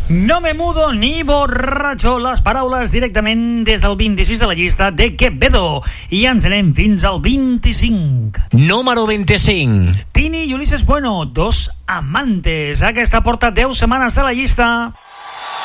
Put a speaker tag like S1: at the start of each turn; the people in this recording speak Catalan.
S1: No me mudo ni borratxo, les paraules directament des del 26 de la llista de Quevedo, i ens anem fins al 25.
S2: Número 25.
S1: Tini i Ulises Bueno, Dos amantes. Aquesta porta 10 setmanes a la llista.